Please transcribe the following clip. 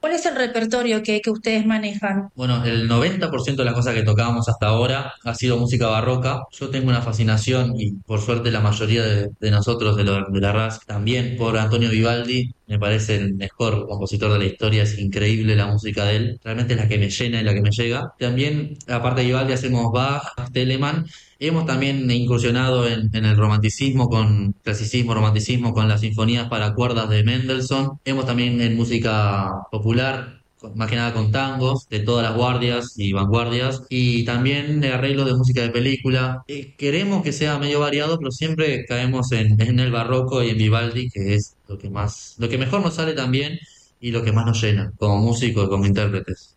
¿Cuál es el repertorio que ustedes manejan? Bueno, el 90% de las cosas que tocábamos hasta ahora ha sido música barroca. Yo tengo una fascinación y por suerte la mayoría de nosotros de la RAS también por Antonio Vivaldi. Me parece el mejor compositor de la historia, es increíble la música de él. Realmente es la que me llena y la que me llega. También, aparte de Vivaldi, hacemos Bach, Telemann. Hemos también incursionado en el romanticismo, con clasicismo, romanticismo, con las sinfonías para cuerdas de Mendelssohn. Hemos también en música popular, más que nada con tangos de todas las guardias y vanguardias, y también de arreglo de música de película. Queremos que sea medio variado, pero siempre caemos en el barroco y en Vivaldi, que es lo que mejor nos sale también y lo que más nos llena como músicos, como intérpretes.